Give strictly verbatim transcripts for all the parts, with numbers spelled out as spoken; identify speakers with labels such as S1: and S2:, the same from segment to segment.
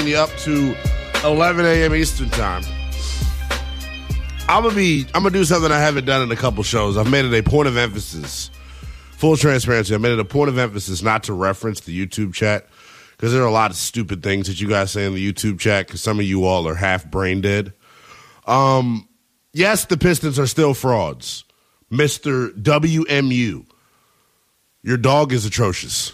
S1: up to eleven a.m. Eastern time. I'm gonna be. I'm gonna do something I haven't done in a couple shows. I've made it a point of emphasis. Full transparency. I made it a point of emphasis not to reference the YouTube chat because there are a lot of stupid things that you guys say in the YouTube chat because some of you all are half brain dead. Um, yes, the Pistons are still frauds, Mister W M U. Your dog is atrocious.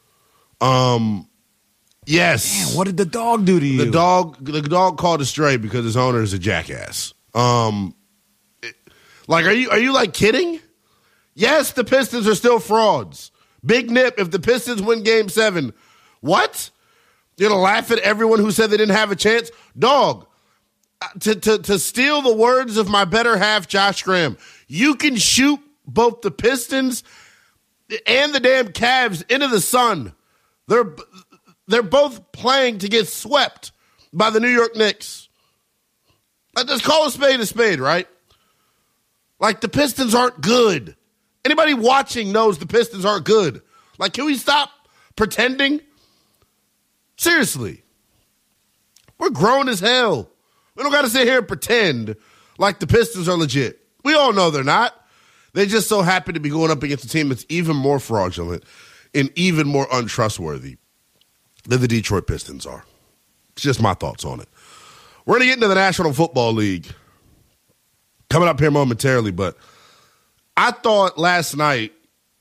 S1: Um. Yes.
S2: Man, what did the dog do to you?
S1: The dog, the dog called a stray because his owner is a jackass. Um, it, like, are you are you like kidding? Yes, the Pistons are still frauds. Big Nip, if the Pistons win Game Seven, what? You're gonna laugh at everyone who said they didn't have a chance, dog. To to to steal the words of my better half, Josh Graham, you can shoot both the Pistons and the damn Cavs into the sun. They're They're both playing to get swept by the New York Knicks. Like, just call a spade a spade, right? Like, the Pistons aren't good. Anybody watching knows the Pistons aren't good. Like, can we stop pretending? Seriously. We're grown as hell. We don't got to sit here and pretend like the Pistons are legit. We all know they're not. They just so happen to be going up against a team that's even more fraudulent and even more untrustworthy than the Detroit Pistons are. It's just my thoughts on it. We're going to get into the National Football League coming up here momentarily, but I thought last night,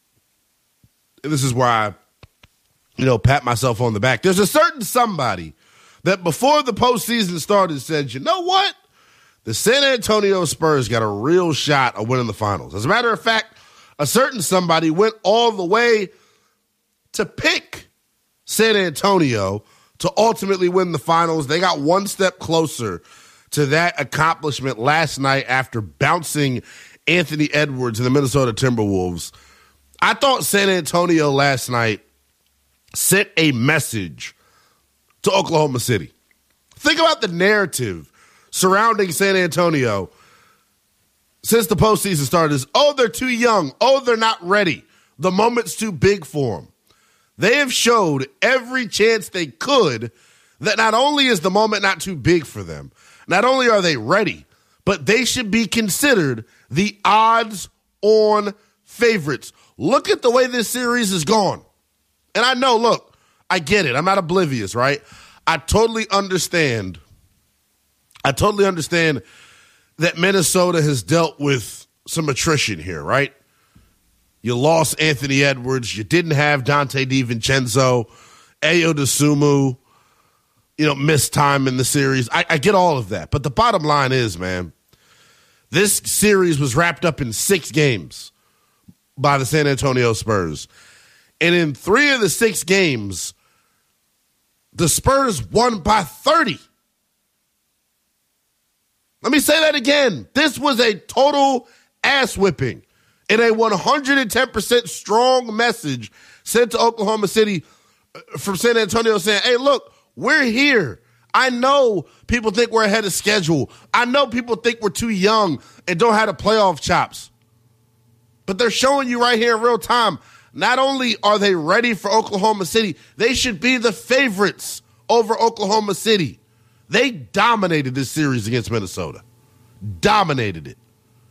S1: and this is where I, you know, pat myself on the back. There's a certain somebody that before the postseason started said, you know what? The San Antonio Spurs got a real shot of winning the finals. As a matter of fact, a certain somebody went all the way to pick San Antonio to ultimately win the finals. They got one step closer to that accomplishment last night after bouncing Anthony Edwards and the Minnesota Timberwolves. I thought San Antonio last night sent a message to Oklahoma City. Think about the narrative surrounding San Antonio since the postseason started is, oh, they're too young. Oh, they're not ready. The moment's too big for them. They have showed every chance they could that not only is the moment not too big for them, not only are they ready, but they should be considered the odds-on favorites. Look at the way this series has gone. And I know, look, I get it. I'm not oblivious, right? I totally understand. I totally understand that Minnesota has dealt with some attrition here, right? You lost Anthony Edwards. You didn't have Dante DiVincenzo. Ayo Dosunmu, you know, missed time in the series. I, I get all of that. But the bottom line is, man, this series was wrapped up in six games by the San Antonio Spurs. And in three of the six games, the Spurs won by thirty. Let me say that again. This was a total ass whipping. And a one hundred ten percent strong message sent to Oklahoma City from San Antonio saying, hey, look, we're here. I know people think we're ahead of schedule. I know people think we're too young and don't have the playoff chops. But they're showing you right here in real time, not only are they ready for Oklahoma City, they should be the favorites over Oklahoma City. They dominated this series against Minnesota. Dominated it.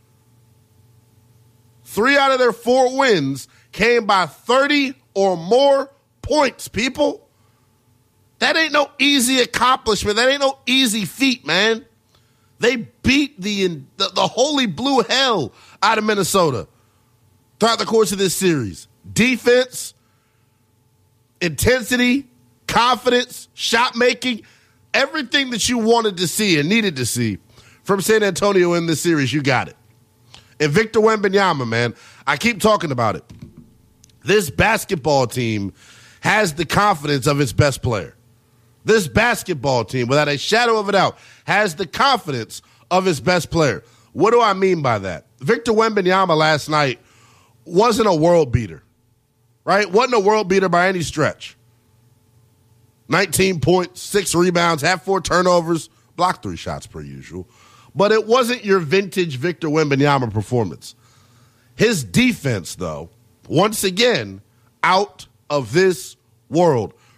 S1: Three out of their four wins came by thirty or more points, people. That ain't no easy accomplishment. That ain't no easy feat, man. They beat the, the, the holy blue hell out of Minnesota throughout the course of this series. Defense, intensity, confidence, shot making, everything that you wanted to see and needed to see from San Antonio in this series, you got it. And Victor Wembanyama, man, I keep talking about it. This basketball team has the confidence of its best player. This basketball team, without a shadow of a doubt, has the confidence of its best player. What do I mean by that? Victor Wembanyama last night wasn't a world beater, right? Wasn't a world beater by any stretch. nineteen points, six rebounds, had four turnovers, blocked three shots per usual. But it wasn't your vintage Victor Wembanyama performance. His defense, though, once again, out of this world.